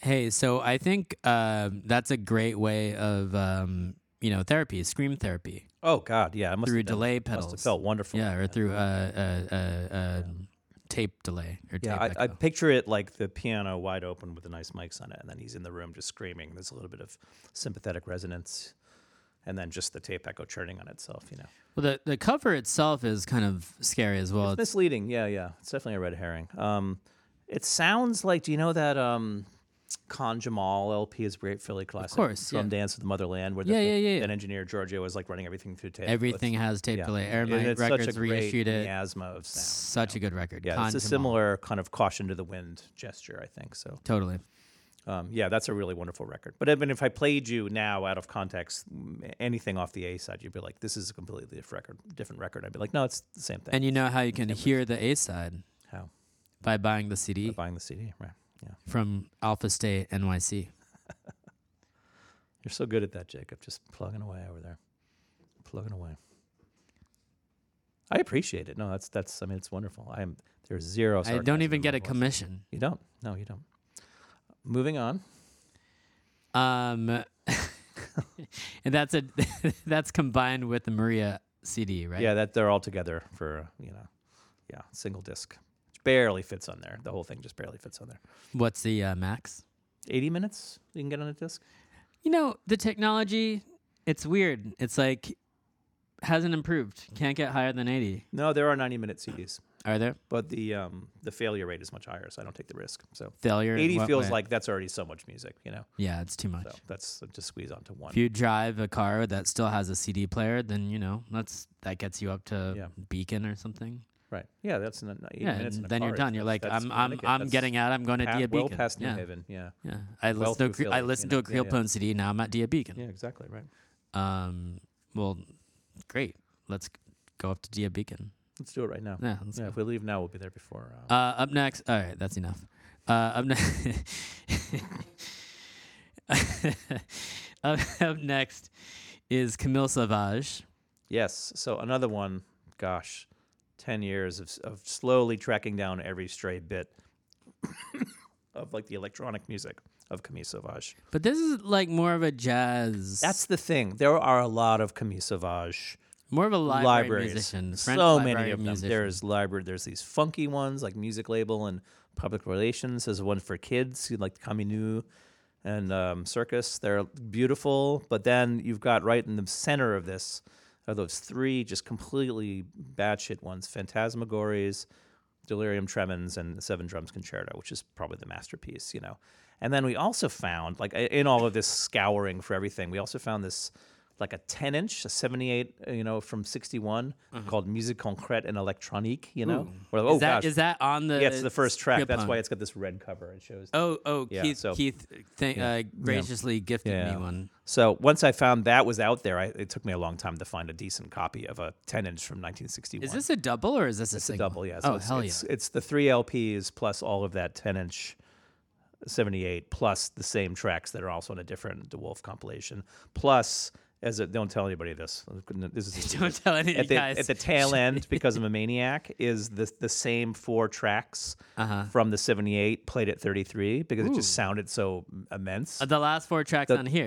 Hey, so I think that's a great way of therapy, scream therapy Oh God, yeah, it must through have been, delay must pedals. have felt wonderful. Yeah, or through tape delay or Yeah, tape I echo. picture it like the piano wide open with the nice mics on it, and then he's in the room just screaming. There's a little bit of sympathetic resonance, and then just the tape echo churning on itself. Well, the cover itself is kind of scary as well. It's misleading. Yeah. It's definitely a red herring. It sounds like, do you know that Khan Jamal LP is a great Philly classic? Of course, From yeah. Dance of the Motherland, where Yeah. that engineer Giorgio was like running everything through tape. Everything has tape Yeah. delay. And Airmite it's such Records a great reissued it. miasma of sound. Such a good record. Yeah, Khan it's a Jamal. similar kind of caution to the wind gesture, I think. So Totally. yeah, that's a really wonderful record. But I mean, if I played you now out of context, anything off the A side, you'd be like, "This is a completely different record." I'd be like, "No, it's the same thing." And you know how you can hear the A side? How? By buying the CD By buying the CD, right? Yeah, from Alpha State NYC. you're so good at that, Jacob. Just plugging away over there, plugging away. I appreciate it. No, that's. I mean, it's wonderful. There's zero. I don't sarcasm even in get my a voice. commission. You don't. No, you don't. Moving on. And that's combined with the Maria CD, right? Yeah, that they're all together for single disc. Which barely fits on there. The whole thing just barely fits on there. What's the max? 80 minutes you can get on a disc. The technology, it's weird. It's like hasn't improved. Can't get higher than 80. No, there are 90-minute CDs, Are there? but the failure rate is much higher, so I don't take the risk. So Failure? in 80 what feels way? like that's already so much music, Yeah, it's too much. So that's just squeeze onto one. If you drive a car that still has a CD player, then that gets you up to Yeah. Beacon or something. Right. Yeah, that's 80 Yeah, minutes. and in a then you're car. done. You're like, That's I'm Connecticut. getting out. I'm going to Dia well Beacon. past New yeah. Haven. Yeah. Yeah, I Well listened through to I Philly, listened to a yeah, Creelpone CD. Now I'm at Dia Beacon. Yeah, exactly. Right. Well, great. Let's go up to Dia Beacon. Let's do it right now. Yeah, let's Yeah, go. if we leave now, we'll be there before. Up next. All right, that's enough. Up next. Up next is Camille Sauvage. Yes. So another one. Gosh, 10 years of slowly tracking down every stray bit of like the electronic music of Camille Sauvage. But this is like more of a jazz. That's the thing. There are a lot of Camille Sauvage more of a library libraries. musician. French So library many of them. musician. There's these funky ones like Music Label and Public Relations. There's one for kids like Caminu and Circus. They're beautiful. But then you've got right in the center of this are those three just completely batshit ones: Phantasmagories, Delirium Tremens, and the Seven Drums Concerto, which is probably the masterpiece, And then we also found, like in all of this scouring for everything, we also found this like a 10-inch, a 78, from 61, called Musique Concrète and Électronique, Ooh. We're like, Is that on the? yeah, it's the first track. That's Creelpone? why it's got this red cover. It shows. Yeah, Keith graciously gifted me one. So once I found that was out there, it took me a long time to find a decent copy of a 10-inch from 1961. Is this a double or is this a It's single? a double, yeah. Oh, it's, hell it's, yeah. It's the 3 LPs plus all of that 10-inch 78 plus the same tracks that are also on a different DeWolf compilation. Plus, don't tell anybody this. This is a secret. Don't tell any guys. At the tail end, because I'm a maniac, is the same 4 tracks from the 78 played at 33 because it just sounded so immense. The last 4 tracks on here.